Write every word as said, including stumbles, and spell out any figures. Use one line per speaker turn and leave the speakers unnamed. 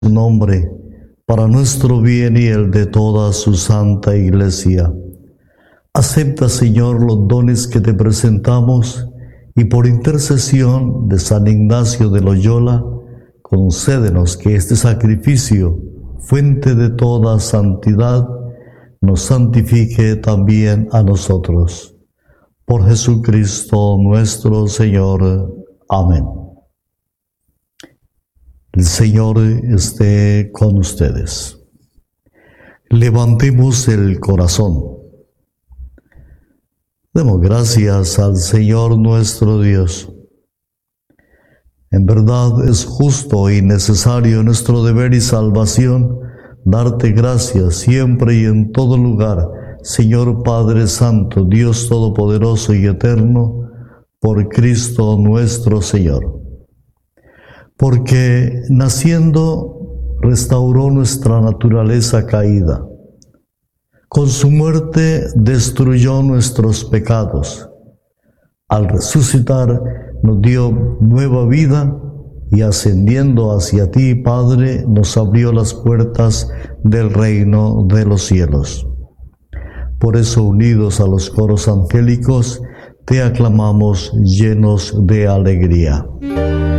su nombre, para nuestro bien y el de toda su santa Iglesia. Acepta, Señor, los dones que te presentamos y por intercesión de San Ignacio de Loyola, concédenos que este sacrificio, fuente de toda santidad, nos santifique también a nosotros. Por Jesucristo nuestro Señor. Amén. El Señor esté con ustedes. Levantemos el corazón. Demos gracias al Señor nuestro Dios. En verdad es justo y necesario nuestro deber y salvación darte gracias siempre y en todo lugar, Señor Padre Santo, Dios Todopoderoso y Eterno, por Cristo nuestro Señor. Porque naciendo restauró nuestra naturaleza caída. Con su muerte destruyó nuestros pecados. Al resucitar nos dio nueva vida y ascendiendo hacia ti, Padre, nos abrió las puertas del reino de los cielos. Por eso, unidos a los coros angélicos, te aclamamos llenos de alegría.